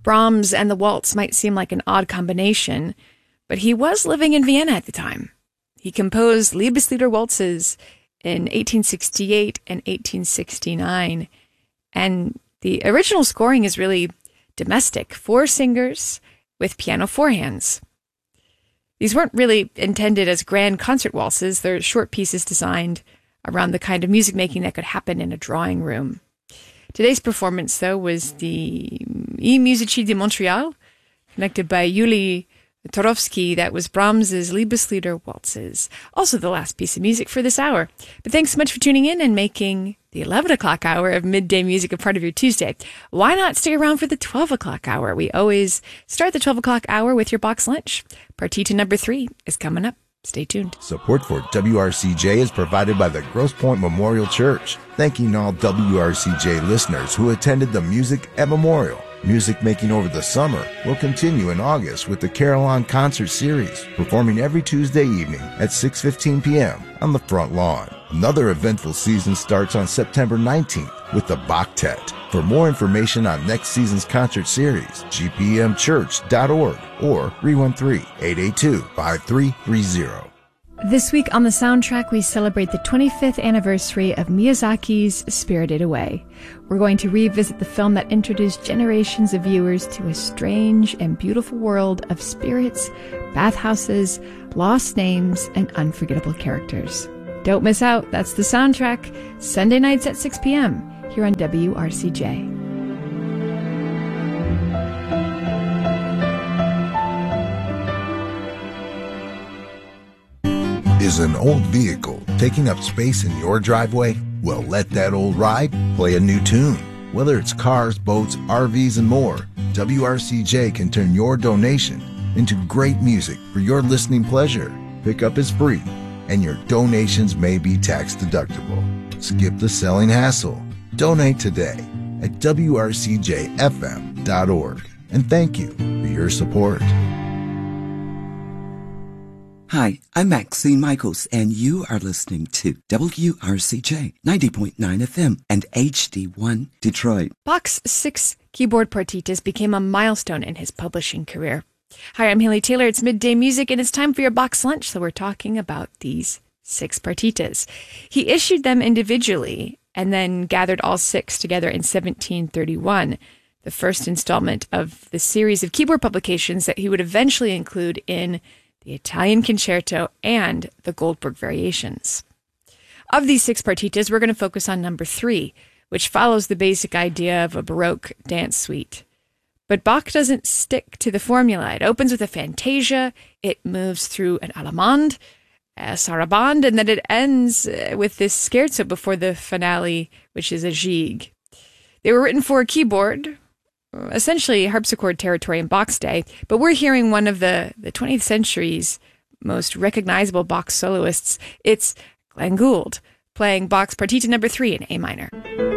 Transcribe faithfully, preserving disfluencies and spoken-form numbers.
Brahms and the waltz might seem like an odd combination, but he was living in Vienna at the time. He composed Liebeslieder waltzes in eighteen sixty-eight and eighteen sixty-nine, and the original scoring is really domestic, four singers with piano forehands. These weren't really intended as grand concert waltzes. They're short pieces designed around the kind of music making that could happen in a drawing room. Today's performance, though, was the I Musici di Montreal, conducted by Yuli Torowski. That was Brahms's Liebeslieder waltzes. Also the last piece of music for this hour. But thanks so much for tuning in and making the eleven o'clock hour of Midday Music a part of your Tuesday. Why not stay around for the twelve o'clock hour? We always start the twelve o'clock hour with your box lunch. Partita number three is coming up. Stay tuned. Support for W R C J is provided by the Grosse Pointe Memorial Church. Thanking all W R C J listeners who attended the Music at Memorial. Music making over the summer will continue in August with the Carillon Concert Series, performing every Tuesday evening at six fifteen p.m. on the front lawn. Another eventful season starts on September nineteenth with the Bachtet. For more information on next season's concert series, g p m church dot org or three one three, eight eight two, five three three zero. This week on the soundtrack, we celebrate the twenty-fifth anniversary of Miyazaki's Spirited Away. We're going to revisit the film that introduced generations of viewers to a strange and beautiful world of spirits, bathhouses, lost names, and unforgettable characters. Don't miss out. That's the soundtrack, Sunday nights at six p.m. here on W R C J. Is an old vehicle taking up space in your driveway? Well, let that old ride play a new tune. Whether it's cars, boats, R Vs, and more, W R C J can turn your donation into great music for your listening pleasure. Pickup is free, and your donations may be tax deductible. Skip the selling hassle. Donate today at W R C J F M dot org. And thank you for your support. Hi, I'm Maxine Michaels, and you are listening to W R C J ninety point nine F M and H D one Detroit. Bach's six keyboard partitas became a milestone in his publishing career. Hi, I'm Haley Taylor. It's Midday Music, and it's time for your box lunch, so we're talking about these six partitas. He issued them individually and then gathered all six together in seventeen thirty-one, the first installment of the series of keyboard publications that he would eventually include in the Italian Concerto and the Goldberg Variations. Of these six partitas, we're going to focus on number three, which follows the basic idea of a Baroque dance suite. But Bach doesn't stick to the formula. It opens with a fantasia, it moves through an allemande, a sarabande, and then it ends with this scherzo before the finale, which is a gigue. They were written for a keyboard, essentially harpsichord territory in Bach's day, but we're hearing one of the, the twentieth century's most recognizable Bach soloists. It's Glenn Gould, playing Bach's Partita number three in A minor.